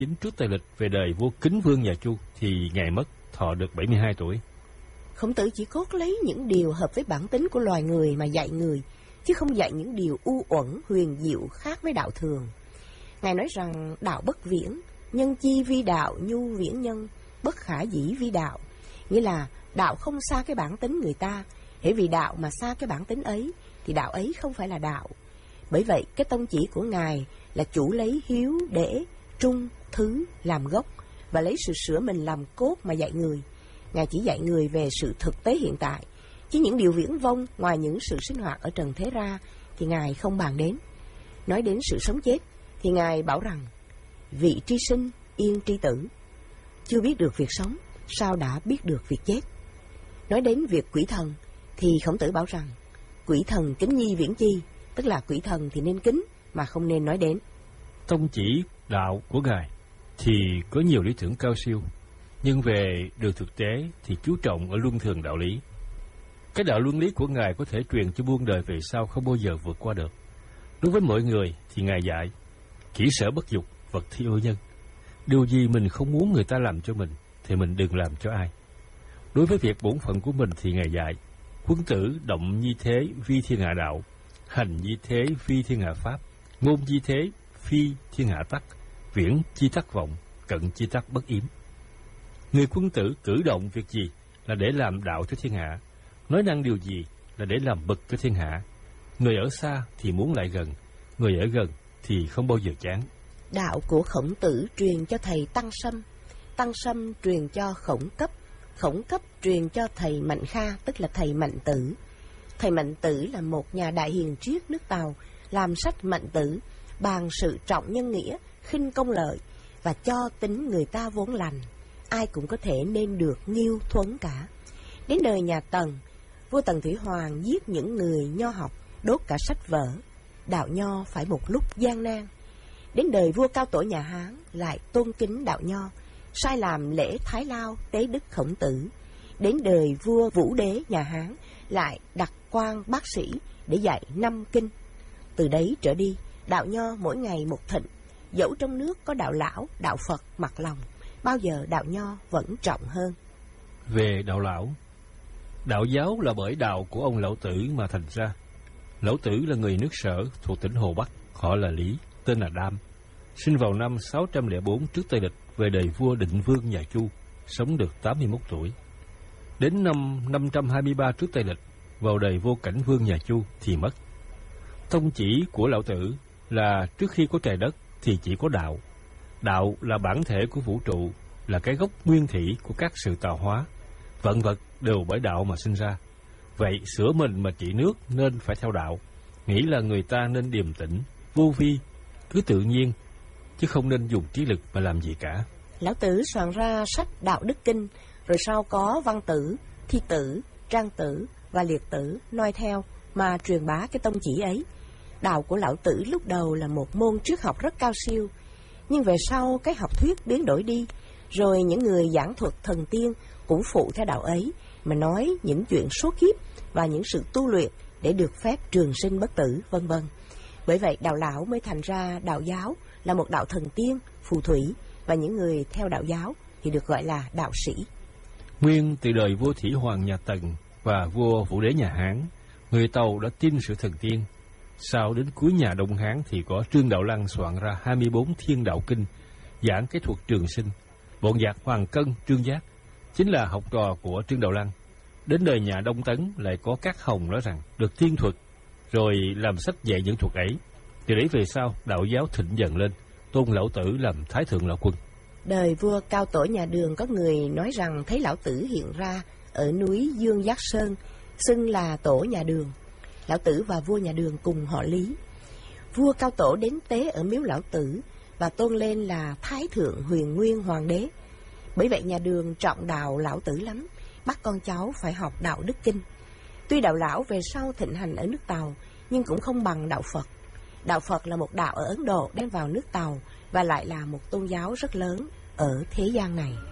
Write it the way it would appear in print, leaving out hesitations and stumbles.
Chính trước Tây Lịch về đời vua Kính Vương nhà Chu thì ngài mất thọ được 72 tuổi. Khổng Tử chỉ cốt lấy những điều hợp với bản tính của loài người mà dạy người, chứ không dạy những điều u uẩn huyền diệu khác với đạo thường. Ngài nói rằng đạo bất viễn, nhân chi vi đạo, nhu viễn nhân, bất khả dĩ vi đạo. Nghĩa là đạo không xa cái bản tính người ta, hễ vì đạo mà xa cái bản tính ấy thì đạo ấy không phải là đạo. Bởi vậy cái tông chỉ của Ngài là chủ lấy hiếu, để, trung, thứ làm gốc và lấy sự sửa mình làm cốt mà dạy người. Ngài chỉ dạy người về sự thực tế hiện tại, chứ những điều viễn vông ngoài những sự sinh hoạt ở trần thế ra thì Ngài không bàn đến. Nói đến sự sống chết thì Ngài bảo rằng vị tri sinh, yên tri tử. Chưa biết được việc sống, sao đã biết được việc chết? Nói đến việc quỷ thần thì Khổng Tử bảo rằng quỷ thần kính nhi viễn chi, tức là quỷ thần thì nên kính mà không nên nói đến. Tông chỉ đạo của Ngài thì có nhiều lý tưởng cao siêu, nhưng về đường thực tế thì chú trọng ở luân thường đạo lý. Cái đạo luân lý của Ngài có thể truyền cho muôn đời về sau không bao giờ vượt qua được. Đối với mọi người thì Ngài dạy kỹ sở bất dục, vật thi ưa nhân. Điều gì mình không muốn người ta làm cho mình thì mình đừng làm cho ai. Đối với việc bổn phận của mình thì Ngài dạy quân tử động nhi thế vi thiên hạ đạo, hành nhi thế vi thiên hạ pháp, ngôn nhi thế phi thiên hạ tắc, viễn chi tắc vọng, cận chi tắc bất yếm. Người quân tử cử động việc gì là để làm đạo cho thiên hạ, nói năng điều gì là để làm bậc cho thiên hạ. Người ở xa thì muốn lại gần, người ở gần thì không bao giờ chán. Đạo của Khổng Tử truyền cho thầy Tăng Sâm, Tăng Sâm truyền cho Khổng Cấp, Khổng Cấp truyền cho thầy Mạnh Kha, tức là thầy Mạnh Tử. Thầy Mạnh Tử là một nhà đại hiền triết nước Tàu, làm sách Mạnh Tử, bàn sự trọng nhân nghĩa, khinh công lợi và cho tính người ta vốn lành. Ai cũng có thể nên được nghiêu thuấn cả. Đến đời nhà Tần, vua Tần Thủy Hoàng giết những người nho học, đốt cả sách vở. Đạo nho phải một lúc gian nan. Đến đời vua Cao Tổ nhà Hán lại tôn kính đạo nho, sai làm lễ Thái Lao tế đức Khổng Tử. Đến đời vua Vũ Đế nhà Hán lại đặt quan bác sĩ để dạy 5 kinh. Từ đấy trở đi, đạo nho mỗi ngày một thịnh. Dẫu trong nước có đạo lão, đạo Phật mặc lòng, bao giờ đạo nho vẫn trọng hơn. Về đạo lão, đạo giáo là bởi đạo của ông Lão Tử mà thành ra. Lão Tử là người nước Sở thuộc tỉnh Hồ Bắc, họ là Lý, tên là Đam, sinh vào năm 604 trước Tây Lịch, về đời vua Định Vương nhà Chu, sống được 81 tuổi. Đến năm 523 trước Tây Lịch, vào đời vua Cảnh Vương nhà Chu thì mất. Tông chỉ của Lão Tử là trước khi có trời đất thì chỉ có đạo. Đạo là bản thể của vũ trụ, là cái gốc nguyên thủy của các sự tạo hóa. Vạn vật đều bởi đạo mà sinh ra. Vậy sửa mình mà trị nước nên phải theo đạo. Nghĩ là người ta nên điềm tĩnh, vô vi, cứ tự nhiên, chứ không nên dùng trí lực mà làm gì cả. Lão Tử soạn ra sách Đạo Đức Kinh, rồi sau có Văn Tử, Thi Tử, Trang Tử và Liệt Tử noi theo mà truyền bá cái tông chỉ ấy. Đạo của Lão Tử lúc đầu là một môn triết học rất cao siêu, nhưng về sau cái học thuyết biến đổi đi, rồi những người giảng thuật thần tiên cũng phụ theo đạo ấy mà nói những chuyện số kiếp và những sự tu luyện để được phép trường sinh bất tử, vân vân. Bởi vậy đạo lão mới thành ra đạo giáo là một đạo thần tiên, phù thủy, và những người theo đạo giáo thì được gọi là đạo sĩ. Nguyên từ đời vua Thủy Hoàng nhà Tần và vua Vũ Đế nhà Hán, người Tàu đã tin sự thần tiên. Sau đến cuối nhà Đông Hán thì có Trương Đạo Lăng soạn ra 24 thiên đạo kinh, giảng cái thuật trường sinh. Bọn giặc Hoàng Cân, Trương Giác chính là học trò của Trương Đạo Lăng. Đến đời nhà Đông Tấn lại có các Hồng nói rằng được thiên thuật, rồi làm sách dạy những thuật ấy. Từ đấy về sau, đạo giáo thịnh dần lên, tôn Lão Tử làm Thái Thượng Lão Quân. Đời vua Cao Tổ nhà Đường có người nói rằng thấy Lão Tử hiện ra ở núi Dương Giác Sơn, xưng là Tổ nhà Đường. Lão Tử và vua nhà Đường cùng họ Lý. Vua Cao Tổ đến tế ở miếu Lão Tử và tôn lên là Thái Thượng Huyền Nguyên Hoàng đế. Bởi vậy nhà Đường trọng đạo Lão Tử lắm, bắt con cháu phải học Đạo Đức Kinh. Tuy đạo lão về sau thịnh hành ở nước Tàu, nhưng cũng không bằng đạo Phật. Đạo Phật là một đạo ở Ấn Độ đem vào nước Tàu và lại là một tôn giáo rất lớn ở thế gian này.